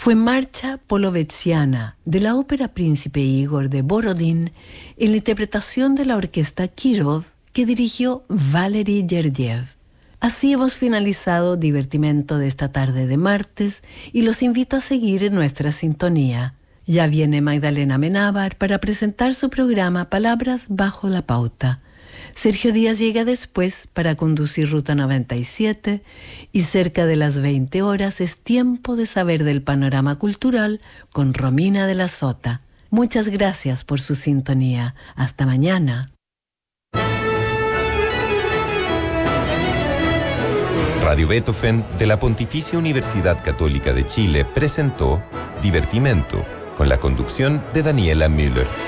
fue Marcha Polovetziana de la ópera Príncipe Igor de Borodín en la interpretación de la orquesta Kirov que dirigió Valery Gergiev. Así hemos finalizado Divertimento de esta tarde de martes y los invito a seguir en nuestra sintonía. Ya viene Magdalena Amenábar para presentar su programa Palabras bajo la pauta. Sergio Díaz llega después para conducir Ruta 97 y cerca de las 20 horas es tiempo de saber del panorama cultural con Romina de la Sota. Muchas gracias por su sintonía. Hasta mañana. Radio Beethoven de la Pontificia Universidad Católica de Chile presentó Divertimento con la conducción de Daniela Müller.